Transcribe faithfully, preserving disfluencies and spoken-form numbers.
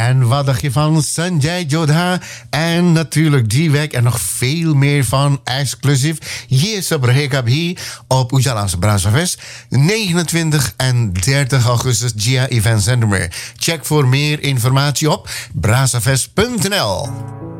En wat dacht je van Sanjay Jodha? En natuurlijk die week en nog veel meer van exclusief. Hier is op Rekabhi op Ujala's Brassafest. negenentwintig en dertig augustus, Gia Event Center. Check voor meer informatie op brassafest punt n l.